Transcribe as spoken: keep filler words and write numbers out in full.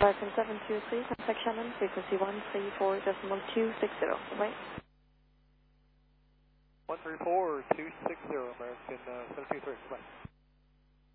Falcon seven two three, contact Shannon, frequency one three four decimal two six zero. Bye. one three four two six zero, American uh, seven two three. Bye.